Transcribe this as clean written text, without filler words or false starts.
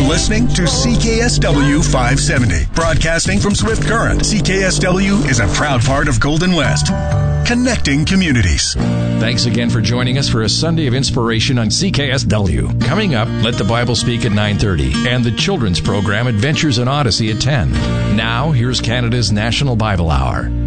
listening to CKSW 570. Broadcasting from Swift Current, CKSW is a proud part of Golden West. Connecting communities. Thanks again for joining us for a Sunday of inspiration on CKSW. Coming up, Let the Bible Speak at 9:30 and the children's program Adventures in Odyssey at 10. Now, here's Canada's National Bible Hour.